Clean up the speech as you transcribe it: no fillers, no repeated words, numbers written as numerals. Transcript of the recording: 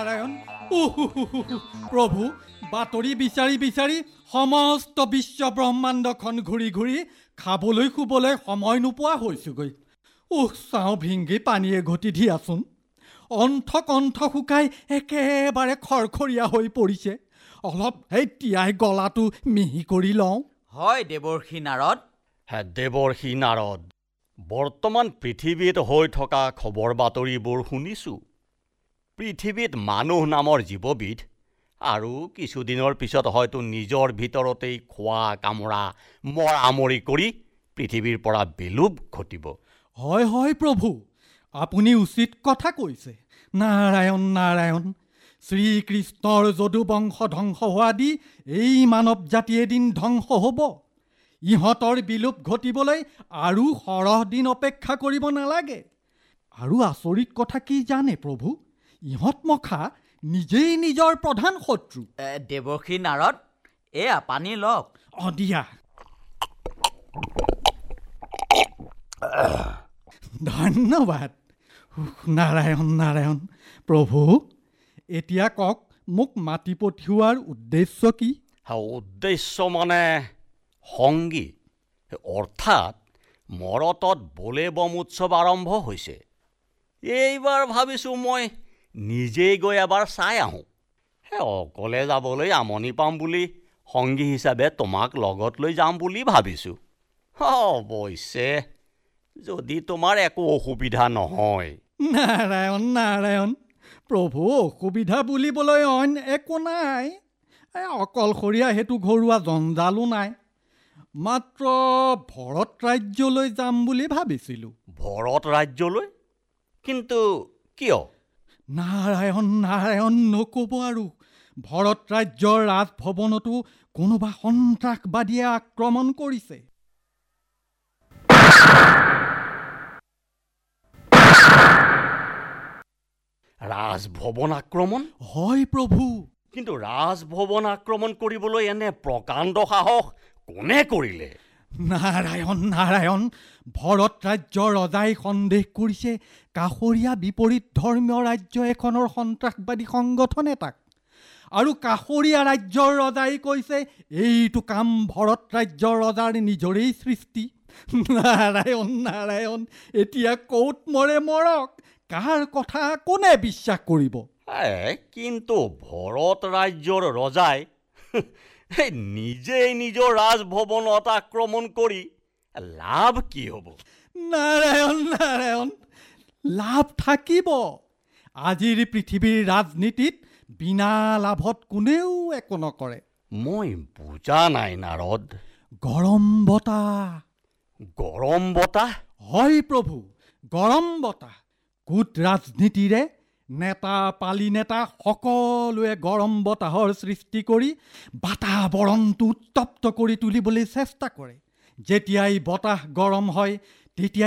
নাৰায়ণ প্ৰভু, বাতৰি বিচাৰি বিচাৰি সমস্ত বিশ্ব ব্ৰহ্মাণ্ডখন ঘূৰি ঘূৰি খাবলৈ শুবলৈ সময় নোপোৱা হৈছোগৈ। চাওঁ ভিংগি পানীয়ে ঘটি দিয়াচোন। কণ্ঠ শুকাই একেবাৰে খৰখৰীয়া হৈ পৰিছে। অলপ তিয়াই গলাটো মিহি কৰি লওঁ। হয় দেৱৰ্ষি নাৰদ। দেৱৰ্ষি নাৰদ, বৰ্তমান পৃথিৱীত হৈ থকা খবৰ বাতৰিবোৰ শুনিছোঁ। পৃথিৱীত মানুহ নামৰ জীৱবিধ আৰু কিছুদিনৰ পিছত হয়তো নিজৰ ভিতৰতেই খোৱা কামোৰা মৰামৰি কৰি পৃথিৱীৰ পৰা বিলোপ ঘটিব। হয় প্ৰভু, আপুনি উচিত কথা কৈছে। নাৰায়ণ নাৰায়ণ, শ্ৰীকৃষ্ণৰ যদুবংশ ধ্বংস হোৱা দি এই মানৱ জাতি এদিন ধ্বংস হ'ব। ইহঁতৰ বিলোপ ঘটিবলৈ আৰু সৰহ দিন অপেক্ষা কৰিব নালাগে। আৰু আচৰিত কথা কি জানে প্ৰভু, ইহঁত মখা নিজেই নিজৰ প্ৰধান শত্ৰু। দেৱৰ্ষি নাৰদ, এয়া পানী লওক। দিয়া। ধন্যবাদ। নাৰায়ণ নাৰায়ণ। প্ৰভু, এতিয়া কওক, মোক মাতি পঠিওৱাৰ উদ্দেশ্য কি? উদ্দেশ্য মানে সংগী, অৰ্থাৎ মৰতত বলে বম উৎসৱ আৰম্ভ হৈছে। এইবাৰ ভাবিছোঁ মই নিজেই গৈ এবাৰ চাই আহোঁ। অকলে যাবলৈ আমনি পাম বুলি সংগী হিচাপে তোমাক লগত লৈ যাম বুলি ভাবিছোঁ। অৱশ্যে যদি তোমাৰ একো অসুবিধা নহয়। নাৰায়ণ নাৰায়ণ, প্ৰভু, অসুবিধা বুলিবলৈ অইন একো নাই। অকলশৰীয়া হেতু ঘৰুৱা জঞ্জালো নাই। মাত্ৰ ভৰত ৰাজ্যলৈ যাম বুলি ভাবিছিলোঁ। ভৰত ৰাজ্যলৈ? কিন্তু কিয়? নাৰায়ণ নাৰায়ণ, নক'ব আৰু। ভৰত ৰাজ্যৰ ৰাজভৱনতো কোনোবা সন্ত্ৰাসবাদীয়ে আক্ৰমণ কৰিছে। ৰাজভৱন আক্ৰমণ? হয় প্ৰভু। কিন্তু ৰাজভৱন আক্ৰমণ কৰিবলৈ এনে প্ৰকাণ্ড সাহস কোনে কৰিলে? নাৰায়ণ নাৰায়ণ, ভৰত ৰাজ্যৰ ৰজাই সন্দেহ কৰিছে কাষৰীয়া বিপৰীত ধৰ্মীয় ৰাজ্য এখনৰ সন্ত্ৰাসবাদী সংগঠন এটাক। আৰু কাষৰীয়া ৰাজ্যৰ ৰজাই কৈছে এইটো কাম ভৰত ৰাজ্যৰ ৰজাৰ নিজৰেই সৃষ্টি। নাৰায়ণ নাৰায়ণ, এতিয়া ক'ত মৰে মৰক, কাৰ কথা কোনে বিশ্বাস কৰিব? কিন্তু ভৰত ৰাজ্যৰ ৰজাই নিজেই নিজৰ ৰাজভৱনত আক্ৰমণ কৰি লাভ কি হ'ব? নাৰায়ণ নাৰায়ণ, লাভ থাকিব। আজিৰ পৃথিৱীৰ ৰাজনীতিত বিনা লাভত কোনেও একো নকৰে। মই বুজা নাই নাৰদ। গৰম বতাহ। গৰম বতাহ? হয় প্ৰভু, গৰম বতাহ। কুট ৰাজনীতিৰে নেতা পালি নেতা সকলোৱে গৰম বতাহৰ সৃষ্টি কৰি বাতাবৰণটো উত্তপ্ত কৰি তুলিবলৈ চেষ্টা কৰে। যেতিয়াই বতাহ গৰম হয় তেতিয়া